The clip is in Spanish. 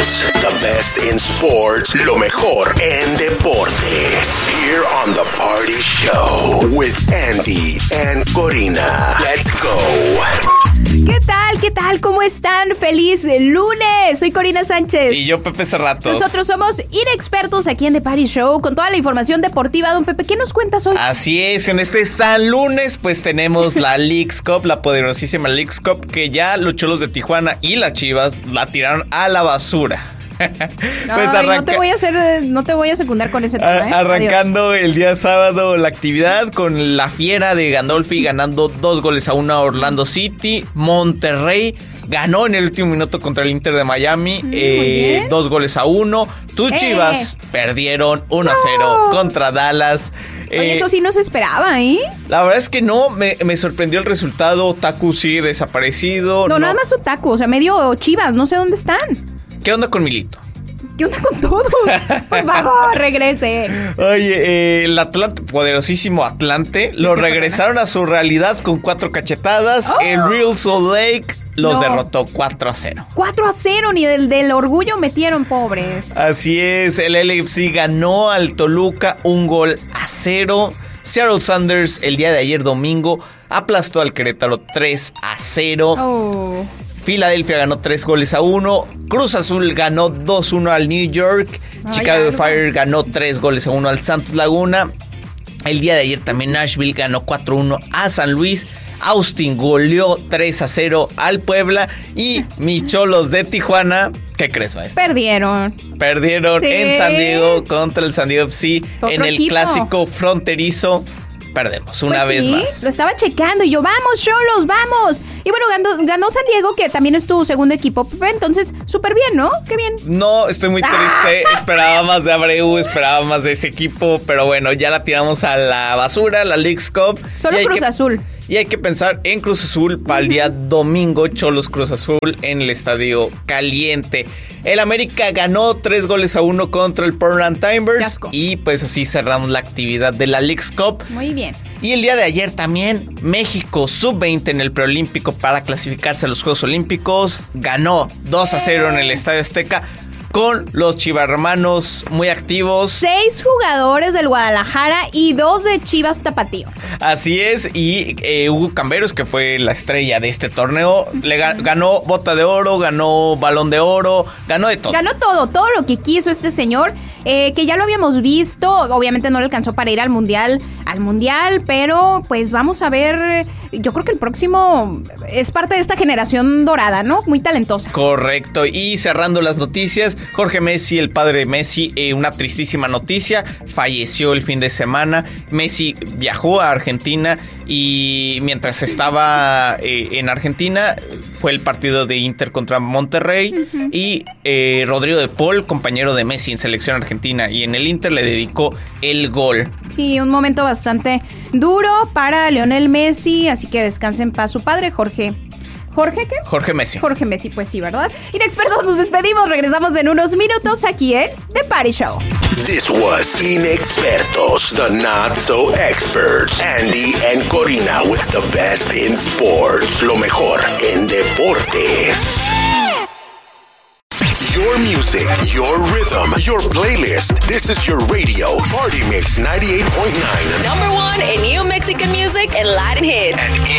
Expertos, the best in sports, lo mejor en deportes. Here on The Party Show with Andy and Corina. Let's go. ¿Qué tal? ¿Qué tal? ¿Cómo están? ¡Feliz lunes! Soy Corina Sánchez. Y yo, Pepe Cerratos. Nosotros somos inexpertos aquí en The Party Show con toda la información deportiva. Don Pepe, ¿qué nos cuentas hoy? Así es, en este San Lunes pues tenemos la Leagues Cup, la poderosísima Leagues Cup, que ya los Cholos de Tijuana y las Chivas la tiraron a la basura. Pues no te voy a secundar con ese tema, Arrancando el día sábado la actividad con la Fiera de Gandolfi ganando 2-1 a Orlando City. Monterrey ganó en el último minuto contra el Inter de Miami, 2-1. Tus Chivas perdieron 1-0 contra Dallas. Oye, eso sí no se esperaba, ¿eh? La verdad es que no, me sorprendió el resultado. Taku sigue desaparecido. No, nada más Otaku, o sea, medio Chivas, no sé dónde están. ¿Qué onda con Milito? ¿Qué onda con todo? Por favor, regresen. Oye, el Atlante, poderosísimo Atlante, lo regresaron a su realidad con 4 cachetadas. El Real Salt Lake los derrotó 4-0. 4-0, ni del orgullo metieron, pobres. Así es, el LAFC ganó al Toluca 1-0. Seattle Sounders el día de ayer domingo aplastó al Querétaro 3-0. Filadelfia ganó 3-1. Cruz Azul ganó 2-1 al New York. Chicago Fire ganó 3-1 al Santos Laguna. El día de ayer también Nashville ganó 4-1 a San Luis. Austin goleó 3-0 al Puebla. Y mis Cholos de Tijuana, ¿qué crees, maestro? Perdieron en San Diego contra el San Diego FC en el clásico fronterizo. Perdemos una vez más. Lo estaba checando y yo, vamos, Cholos, vamos. Y bueno, ganó San Diego, que también es tu segundo equipo, entonces, súper bien, ¿no? Qué bien. No, estoy muy triste. Esperaba más de Abreu, esperaba más de ese equipo, pero bueno, ya la tiramos a la basura, la Leagues Cup. Solo Cruz Azul. Y hay que pensar en Cruz Azul para el día domingo, Cholos Cruz Azul en el Estadio Caliente. El América ganó 3-1 contra el Portland Timbers. Y pues así cerramos la actividad de la Leagues Cup. Muy bien. Y el día de ayer también México sub-20 en el preolímpico para clasificarse a los Juegos Olímpicos. Ganó 2-0 en el Estadio Azteca con los chivarmanos muy activos. 6 jugadores del Guadalajara y 2 de Chivas Tapatío. Así es, y Hugo Camberos, que fue la estrella de este torneo, ganó Bota de Oro, ganó Balón de Oro, ganó de todo. Ganó todo lo que quiso este señor, que ya lo habíamos visto, obviamente no le alcanzó para ir al mundial, pero pues vamos a ver, yo creo que el próximo es parte de esta generación dorada, ¿no? Muy talentosa. Correcto, y cerrando las noticias, Jorge Messi, el padre de Messi, una tristísima noticia, falleció el fin de semana. Messi viajó a Argentina y mientras estaba en Argentina fue el partido de Inter contra Monterrey y Rodrigo de Paul, compañero de Messi en selección argentina y en el Inter, le dedicó el gol. Sí, un momento bastante duro para Lionel Messi, así que descanse en paz su padre, Jorge ¿qué? Jorge Messi. Jorge Messi, pues sí, ¿verdad? Inexpertos, nos despedimos. Regresamos en unos minutos aquí en The Party Show. This was Inexpertos, the not so experts. Andy and Corina with the best in sports. Lo mejor en deportes. Your music, your rhythm, your playlist. This is your radio, Party Mix 98.9. #1 in new Mexican music and Latin hits. And